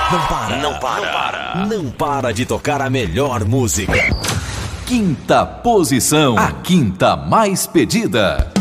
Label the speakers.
Speaker 1: Não para de tocar a melhor música.
Speaker 2: Quinta posição, a quinta mais pedida.